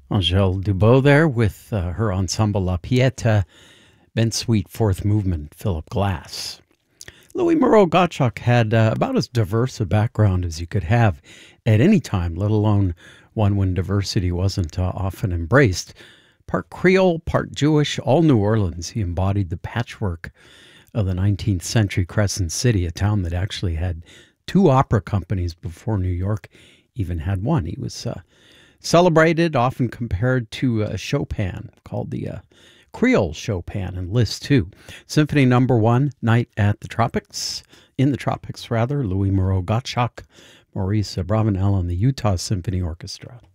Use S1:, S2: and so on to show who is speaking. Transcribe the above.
S1: Angèle Dubot there with her ensemble La Pieta, Ben Sweet Fourth Movement, Philip Glass. Louis Moreau Gottschalk had about as diverse a background as you could have at any time, let alone one when diversity wasn't often embraced. Part Creole, part Jewish, all New Orleans. He embodied the patchwork of the 19th century Crescent City, a town that actually had two opera companies before New York even had one. He was celebrated, often compared to Chopin, called the Creole Chopin in Liszt 2. Symphony Number 1, Night at the Tropics, in the Tropics rather, Louis Moreau Gottschalk, Maurice Bravanel and the Utah Symphony Orchestra.